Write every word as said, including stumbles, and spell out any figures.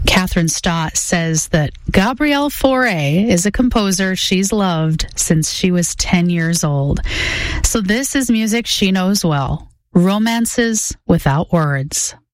Catherine Stott says that Gabrielle Fauré is a composer she's loved since she was ten years old. So this is music she knows well. Romances Without Words.